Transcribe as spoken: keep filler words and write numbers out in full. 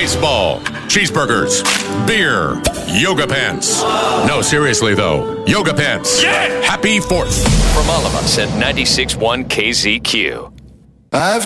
baseball, cheeseburgers, beer, yoga pants. No, seriously though, yoga pants. Yeah! Happy fourth. From all of us at ninety-six point one K Z Q. I've